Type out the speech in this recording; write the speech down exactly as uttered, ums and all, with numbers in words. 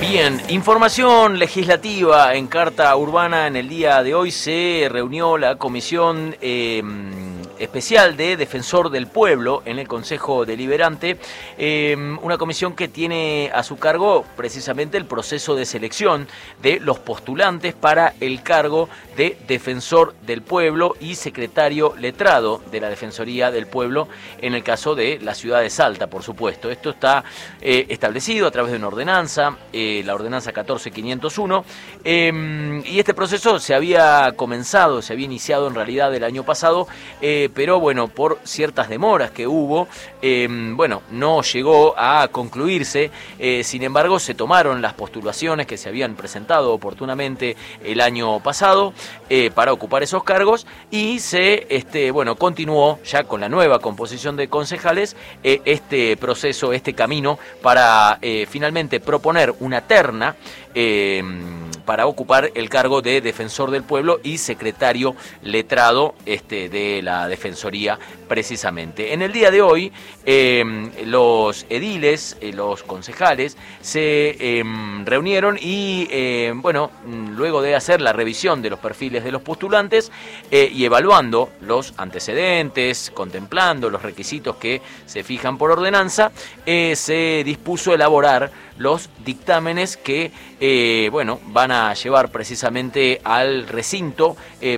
Bien, información legislativa en Carta Urbana. En el día de hoy se reunió la Comisión eh, Especial de Defensor del Pueblo en el Consejo Deliberante, eh, una comisión que tiene a su cargo precisamente el proceso de selección de los postulantes para el cargo de Defensor del Pueblo y Secretario Letrado de la Defensoría del Pueblo en el caso de la ciudad de Salta, por supuesto. Esto está eh, establecido a través de una ordenanza, eh, la ordenanza catorce quinientos uno, eh, y este proceso se había comenzado, se había iniciado en realidad el año pasado, eh, pero bueno, por ciertas demoras que hubo, eh, bueno, no llegó a concluirse. Eh, sin embargo, se tomaron las postulaciones que se habían presentado oportunamente el año pasado eh, para ocupar esos cargos y se, este, bueno, continuó ya con la nueva composición de concejales eh, este proceso, este camino para eh, finalmente proponer una terna eh, para ocupar el cargo de Defensor del Pueblo y Secretario Letrado este, de la Defensoría precisamente. En el día de hoy, eh, los ediles, eh, los concejales, se eh, reunieron y, eh, bueno, luego de hacer la revisión de los perfiles de los postulantes eh, y evaluando los antecedentes, contemplando los requisitos que se fijan por ordenanza, eh, se dispuso elaborar los dictámenes que, eh, bueno, van a llevar precisamente al recinto eh,